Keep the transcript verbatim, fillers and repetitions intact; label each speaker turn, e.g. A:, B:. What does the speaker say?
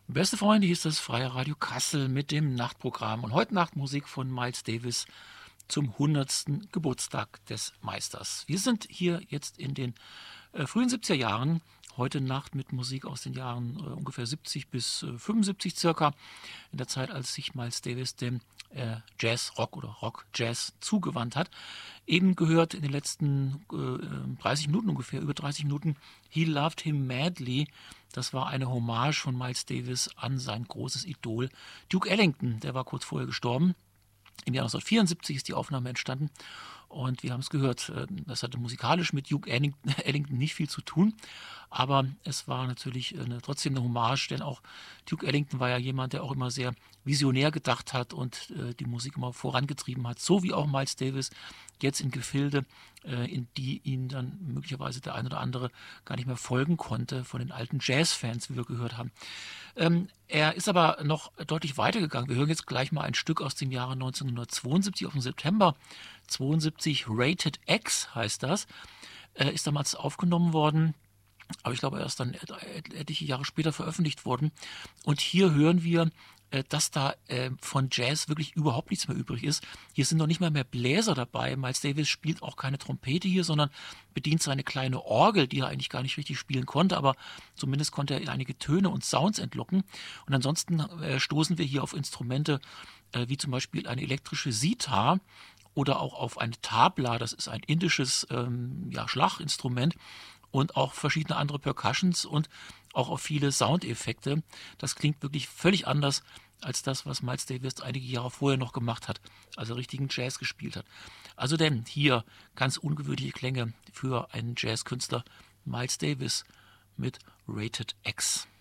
A: Beste Freunde, hier ist das Freie Radio Kassel mit dem Nachtprogramm und heute Nacht Musik von Miles Davis zum hundertsten Geburtstag des Meisters. Wir sind hier jetzt in den äh, frühen siebziger Jahren, heute Nacht mit Musik aus den Jahren äh, ungefähr siebzig bis äh, fünfundsiebzig circa, in der Zeit, als sich Miles Davis dem äh, Jazz, Rock oder Rock, Jazz zugewandt hat. Eben gehört in den letzten äh, dreißig Minuten ungefähr, über dreißig Minuten, He Loved Him Madly. Das war eine Hommage von Miles Davis an sein großes Idol Duke Ellington. Der war kurz vorher gestorben. Im Jahr neunzehnhundertvierundsiebzig ist die Aufnahme entstanden und wir haben es gehört, das hatte musikalisch mit Duke Ellington nicht viel zu tun, aber es war natürlich eine, trotzdem eine Hommage, denn auch Duke Ellington war ja jemand, der auch immer sehr visionär gedacht hat und äh, die Musik immer vorangetrieben hat, so wie auch Miles Davis jetzt in Gefilde, äh, in die ihn dann möglicherweise der ein oder andere gar nicht mehr folgen konnte von den alten Jazzfans, wie wir gehört haben. Ähm, er ist aber noch deutlich weitergegangen. Wir hören jetzt gleich mal ein Stück aus dem Jahre neunzehnhundertzweiundsiebzig, auf dem September zweiundsiebzig, Rated X heißt das, äh, ist damals aufgenommen worden, aber ich glaube erst dann et etliche Jahre später veröffentlicht worden. Und hier hören wir, äh, dass da äh, von Jazz wirklich überhaupt nichts mehr übrig ist. Hier sind noch nicht mal mehr Bläser dabei. Miles Davis spielt auch keine Trompete hier, sondern bedient seine kleine Orgel, die er eigentlich gar nicht richtig spielen konnte, aber zumindest konnte er einige Töne und Sounds entlocken. Und ansonsten äh, stoßen wir hier auf Instrumente äh, wie zum Beispiel eine elektrische Sitar oder auch auf eine Tabla, das ist ein indisches ähm, ja, Schlaginstrument, und auch verschiedene andere Percussions und auch auf viele Soundeffekte. Das klingt wirklich völlig anders als das, was Miles Davis einige Jahre vorher noch gemacht hat, als er richtigen Jazz gespielt hat. Also denn hier ganz ungewöhnliche Klänge für einen Jazzkünstler, Miles Davis mit Rated X.